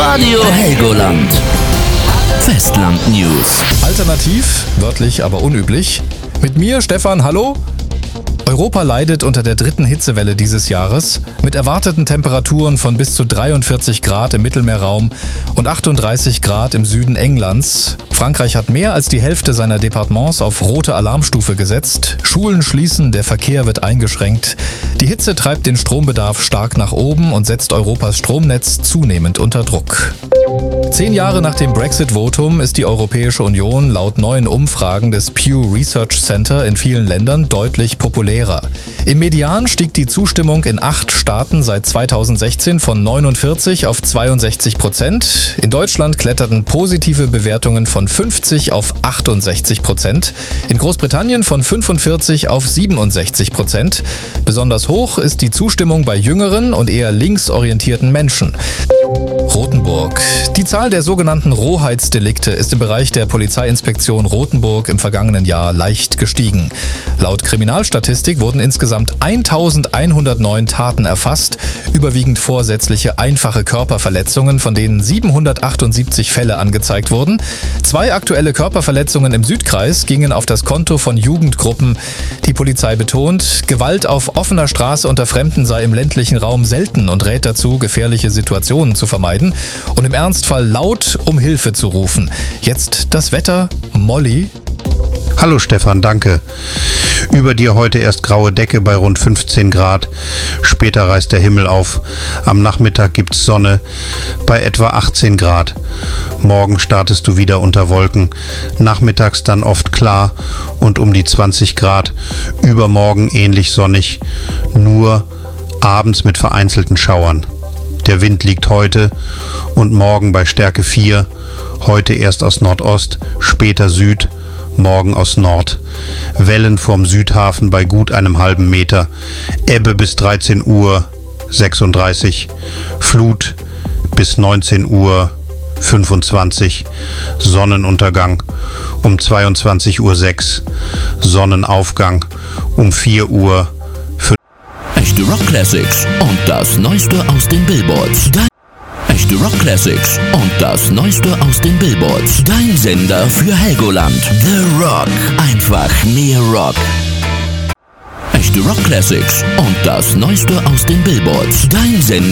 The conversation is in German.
Radio Helgoland. Festland News. Alternativ, wörtlich aber unüblich. Mit mir, Stefan, hallo. Europa leidet unter der dritten Hitzewelle dieses Jahres mit erwarteten Temperaturen von bis zu 43 Grad im Mittelmeerraum und 38 Grad im Süden Englands. Frankreich hat mehr als die Hälfte seiner Departements auf rote Alarmstufe gesetzt. Schulen schließen, der Verkehr wird eingeschränkt. Die Hitze treibt den Strombedarf stark nach oben und setzt Europas Stromnetz zunehmend unter Druck. 10 Jahre nach dem Brexit-Votum ist die Europäische Union laut neuen Umfragen des Pew Research Center in vielen Ländern deutlich populärer. Im Median stieg die Zustimmung in 8 Staaten seit 2016 von 49 auf 62%. In Deutschland kletterten positive Bewertungen von 50 auf 68%. In Großbritannien von 45 auf 67%. Besonders hoch ist die Zustimmung bei jüngeren und eher linksorientierten Menschen. Rothenburg. Die Zahl der sogenannten Rohheitsdelikte ist im Bereich der Polizeiinspektion Rothenburg im vergangenen Jahr leicht gestiegen. Laut Kriminalstatistik wurden insgesamt 1109 Taten erfasst, überwiegend vorsätzliche einfache Körperverletzungen, von denen 778 Fälle angezeigt wurden. 2 aktuelle Körperverletzungen im Südkreis gingen auf das Konto von Jugendgruppen. Die Polizei betont, Gewalt auf offener Straße unter Fremden sei im ländlichen Raum selten und rät dazu, gefährliche Situationen zu vermeiden und im Ernstfall laut um Hilfe zu rufen. Jetzt das Wetter. Molly. Hallo Stefan, danke. Über dir heute erst graue Decke bei rund 15 Grad. Später reißt der Himmel auf. Am Nachmittag gibt's Sonne bei etwa 18 Grad. Morgen startest du wieder unter Wolken. Nachmittags dann oft klar und um die 20 Grad. Übermorgen ähnlich sonnig, nur abends mit vereinzelten Schauern. Der Wind liegt heute und morgen bei Stärke 4. Heute erst aus Nordost, später Süd. Morgen aus Nord. Wellen vorm Südhafen bei gut einem halben Meter. Ebbe bis 13 Uhr 36. Flut bis 19 Uhr 25. Sonnenuntergang um 22:06 Uhr. Sonnenaufgang um 4 Uhr. Echte Rock Classics und das Neueste aus den Billboards. Echte Rock Classics und das Neueste aus den Billboards. Dein Sender für Helgoland. The Rock. Einfach mehr Rock. Echte Rock Classics und das Neueste aus den Billboards. Dein Sender.